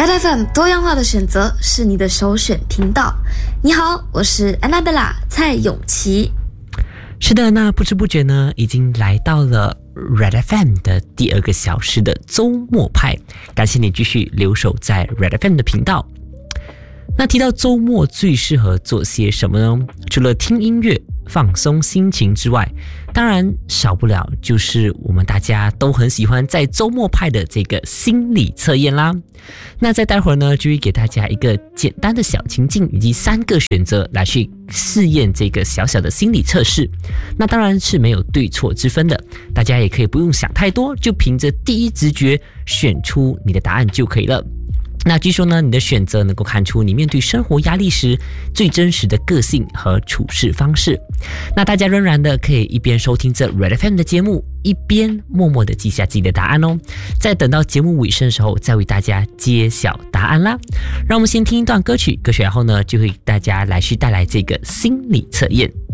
Red FM 多样化的选择是你的首选频道。你好，我是 Annabella 蔡永琪。 是的，那不知不觉呢，已经来到了 Red FM 的第2个小时的周末派。感谢你继续留守在 Red FM 的频道。那提到周末最适合做些什么呢？除了听音乐放松心情之外，当然少不了就是我们大家都很喜欢在周末派的这个心理测验啦。那在待会儿呢，就会给大家一个简单的小情境以及3个选择来去试验这个小小的心理测试。那当然是没有对错之分的，大家也可以不用想太多，就凭着第一直觉选出你的答案就可以了。那据说呢，你的选择能够看出你面对生活压力时最真实的个性和处事方式。那大家仍然的可以一边收听这 Red FM 的节目，一边默默的记下自己的答案哦。在等到节目尾声的时候，再为大家揭晓答案啦。让我们先听一段歌曲，歌曲然后呢，就会大家来去带来这个心理测验。